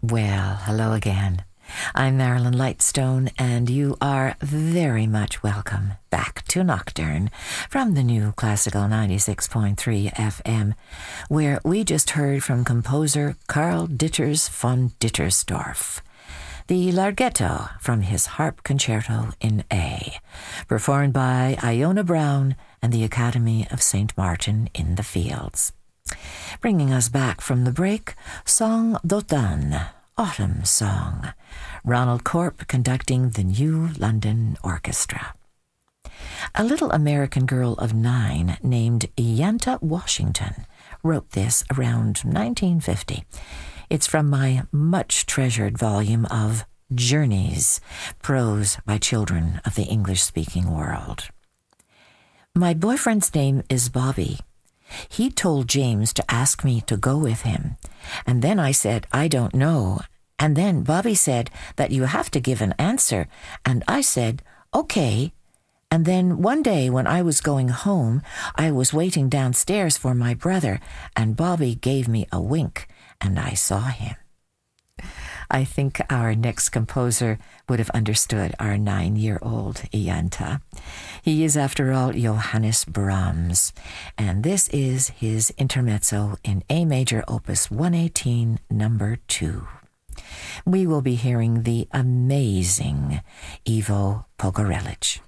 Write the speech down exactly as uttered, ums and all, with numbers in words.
Well, hello again. I'm Marilyn Lightstone, and you are very much welcome back to Nocturne from the new Classical ninety-six point three F M, where we just heard from composer Karl Ditters von Dittersdorf, the Larghetto from his Harp Concerto in A, performed by Iona Brown and the Academy of Saint Martin in the Fields. Bringing us back from the break, Song d'Automne, Autumn Song, Ronald Corp conducting the New London Orchestra. A little American girl of nine named Ianta Washington wrote this around nineteen fifty. It's from my much-treasured volume of Journeys, Prose by Children of the English-Speaking World. My boyfriend's name is Bobby. He told James to ask me to go with him, and then I said, I don't know, and then Bobby said that you have to give an answer, and I said, okay, and then one day when I was going home, I was waiting downstairs for my brother, and Bobby gave me a wink, and I saw him. I think our next composer would have understood our nine-year-old Ianta. He is, after all, Johannes Brahms, and this is his intermezzo in A major opus one eighteen, number two. We will be hearing the amazing Ivo Pogorelic.